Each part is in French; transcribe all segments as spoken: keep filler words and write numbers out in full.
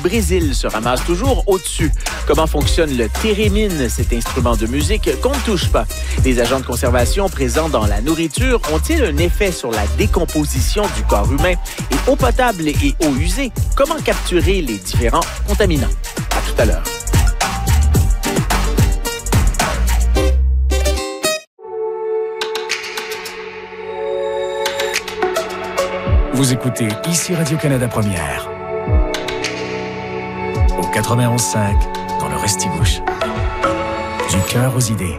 Brésil se ramasse toujours au-dessus. Comment fonctionne le térémine, cet instrument de musique qu'on ne touche pas? Les agents de conservation présents dans la nourriture ont-ils un effet sur la décomposition du corps humain? Et eau potable et eau usée, comment capturer les différents contaminants? À tout à l'heure. Vous écoutez ici Radio-Canada Première. Au quatre-vingt-onze cinq, dans le Restigouche. Du cœur aux idées.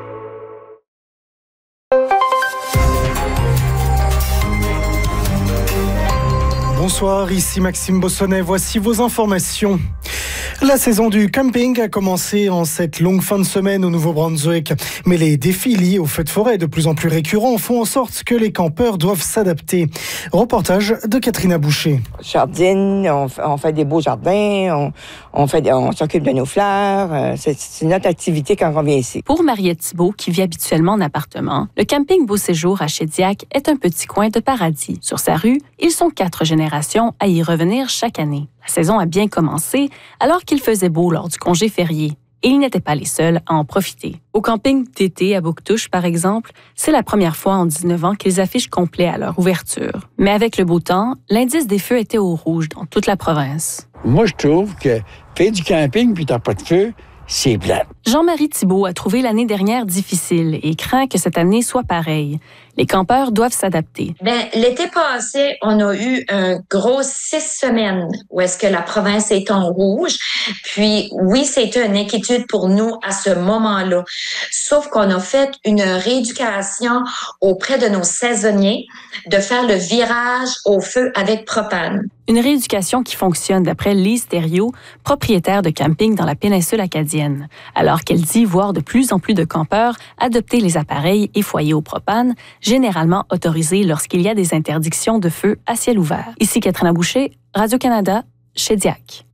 Bonsoir, ici Maxime Bossonnet. Voici vos informations. La saison du camping a commencé en cette longue fin de semaine au Nouveau-Brunswick. Mais les défis liés aux feux de forêt de plus en plus récurrents font en sorte que les campeurs doivent s'adapter. Reportage de Catherine Boucher. On jardine, on, on fait des beaux jardins, on, on, fait, on s'occupe de nos fleurs. C'est, c'est notre activité quand on vient ici. Pour Mariette Thibault, qui vit habituellement en appartement, le camping Beau Séjour à Shediac est un petit coin de paradis. Sur sa rue, ils sont quatre générations à y revenir chaque année. La saison a bien commencé alors qu'il faisait beau lors du congé férié et ils n'étaient pas les seuls à en profiter. Au camping d'été à Bouctouche, par exemple, c'est la première fois en dix-neuf ans qu'ils affichent complet à leur ouverture. Mais avec le beau temps, l'indice des feux était au rouge dans toute la province. Moi, je trouve que faire du camping puis t'as pas de feu, c'est plate. Jean-Marie Thibault a trouvé l'année dernière difficile et craint que cette année soit pareille. Les campeurs doivent s'adapter. Bien, l'été passé, on a eu un gros six semaines où est-ce que la province est en rouge. Puis, oui, c'était une inquiétude pour nous à ce moment-là. Sauf qu'on a fait une rééducation auprès de nos saisonniers de faire le virage au feu avec propane. Une rééducation qui fonctionne d'après Lise Thériault, propriétaire de camping dans la péninsule acadienne. Alors qu'elle dit voir de plus en plus de campeurs adopter les appareils et foyers au propane, généralement autorisés lorsqu'il y a des interdictions de feu à ciel ouvert. Ici Catherine Boucher, Radio-Canada, Shediac.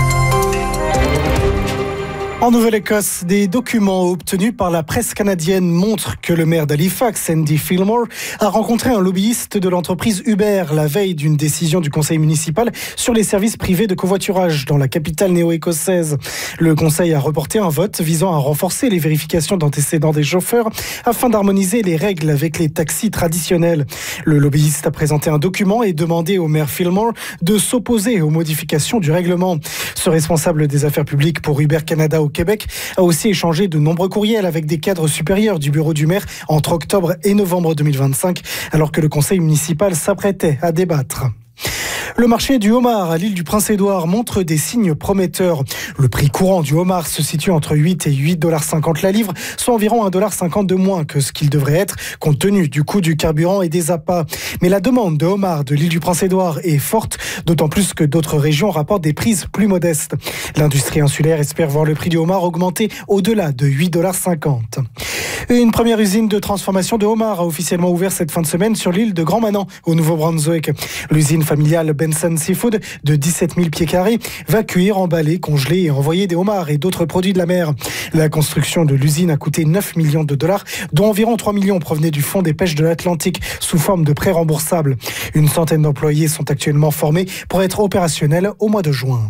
En Nouvelle-Écosse, des documents obtenus par la presse canadienne montrent que le maire d'Halifax, Andy Fillmore, a rencontré un lobbyiste de l'entreprise Uber la veille d'une décision du conseil municipal sur les services privés de covoiturage dans la capitale néo-écossaise. Le conseil a reporté un vote visant à renforcer les vérifications d'antécédents des chauffeurs afin d'harmoniser les règles avec les taxis traditionnels. Le lobbyiste a présenté un document et demandé au maire Fillmore de s'opposer aux modifications du règlement. Ce responsable des affaires publiques pour Uber Canada au Québec a aussi échangé de nombreux courriels avec des cadres supérieurs du bureau du maire entre octobre et novembre deux mille vingt-cinq, alors que le conseil municipal s'apprêtait à débattre. Le marché du homard à l'île du Prince-Édouard montre des signes prometteurs. Le prix courant du homard se situe entre huit et huit dollars cinquante la livre, soit environ un dollar cinquante de moins que ce qu'il devrait être, compte tenu du coût du carburant et des appâts. Mais la demande de homard de l'île du Prince-Édouard est forte, d'autant plus que d'autres régions rapportent des prix plus modestes. L'industrie insulaire espère voir le prix du homard augmenter au-delà de huit dollars cinquante. Une première usine de transformation de homard a officiellement ouvert cette fin de semaine sur l'île de Grand-Manan, au Nouveau-Brunswick. L'usine familiale Benson Seafood, de dix-sept mille pieds carrés, va cuire, emballer, congeler et envoyer des homards et d'autres produits de la mer. La construction de l'usine a coûté neuf millions de dollars, dont environ trois millions provenaient du Fonds des pêches de l'Atlantique, sous forme de prêts remboursables. Une centaine d'employés sont actuellement formés pour être opérationnels au mois de juin.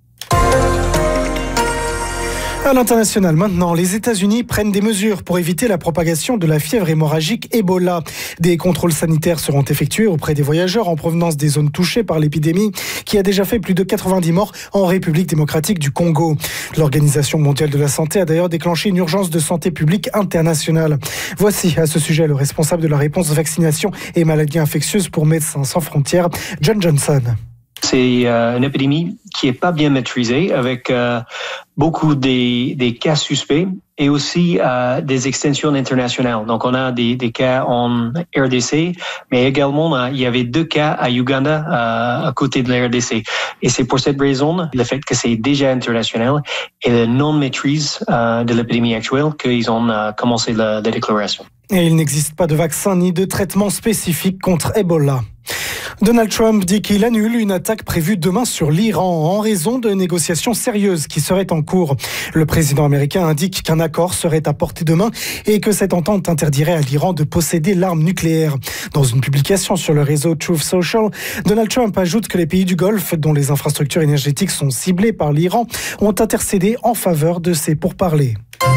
À l'international maintenant, les États-Unis prennent des mesures pour éviter la propagation de la fièvre hémorragique Ebola. Des contrôles sanitaires seront effectués auprès des voyageurs en provenance des zones touchées par l'épidémie, qui a déjà fait plus de quatre-vingt-dix morts en République démocratique du Congo. L'Organisation mondiale de la santé a d'ailleurs déclenché une urgence de santé publique internationale. Voici à ce sujet le responsable de la réponse vaccination et maladies infectieuses pour Médecins sans frontières, John Johnson. C'est euh, une épidémie qui est pas bien maîtrisée, avec euh, beaucoup des, des cas suspects et aussi euh, des extensions internationales. Donc, on a des, des cas en R D C, mais également, il y avait deux cas à Uganda, euh, à côté de la R D C. Et c'est pour cette raison, le fait que c'est déjà international et la non-maîtrise euh, de l'épidémie actuelle, qu'ils ont euh, commencé la, la déclaration. Et il n'existe pas de vaccin ni de traitement spécifique contre Ebola. Donald Trump dit qu'il annule une attaque prévue demain sur l'Iran en raison de négociations sérieuses qui seraient en cours. Le président américain indique qu'un accord serait à portée de main et que cette entente interdirait à l'Iran de posséder l'arme nucléaire. Dans une publication sur le réseau Truth Social, Donald Trump ajoute que les pays du Golfe, dont les infrastructures énergétiques sont ciblées par l'Iran, ont intercédé en faveur de ces pourparlers.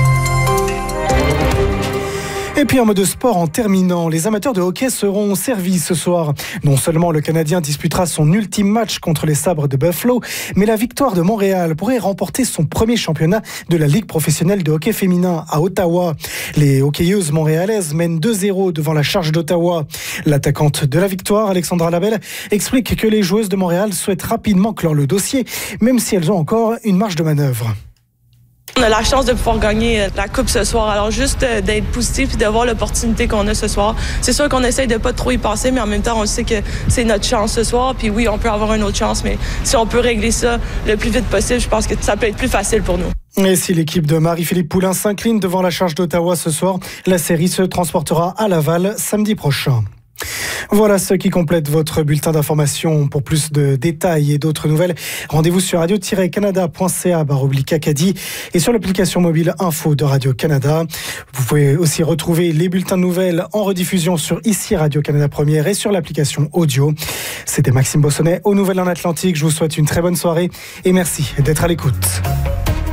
Et puis en mode sport, en terminant, les amateurs de hockey seront servis ce soir. Non seulement le Canadien disputera son ultime match contre les Sabres de Buffalo, mais la Victoire de Montréal pourrait remporter son premier championnat de la Ligue professionnelle de hockey féminin à Ottawa. Les hockeyeuses montréalaises mènent deux zéro devant la Charge d'Ottawa. L'attaquante de la Victoire, Alexandra Labelle, explique que les joueuses de Montréal souhaitent rapidement clore le dossier, même si elles ont encore une marge de manœuvre. On a la chance de pouvoir gagner la coupe ce soir. Alors juste d'être positif et de voir l'opportunité qu'on a ce soir. C'est sûr qu'on essaye de pas trop y passer, mais en même temps, on sait que c'est notre chance ce soir. Puis oui, on peut avoir une autre chance, mais si on peut régler ça le plus vite possible, je pense que ça peut être plus facile pour nous. Et si l'équipe de Marie-Philippe Poulin s'incline devant la Charge d'Ottawa ce soir, la série se transportera à Laval samedi prochain. Voilà ce qui complète votre bulletin d'information. Pour plus de détails et d'autres nouvelles, rendez-vous sur radio tiret canada point c a barre oblique Acadie et sur l'application mobile Info de Radio-Canada. Vous pouvez aussi retrouver les bulletins de nouvelles en rediffusion sur ici Radio-Canada Première et sur l'application audio. C'était Maxime Bossonnet aux Nouvelles en Atlantique. Je vous souhaite une très bonne soirée et merci d'être à l'écoute.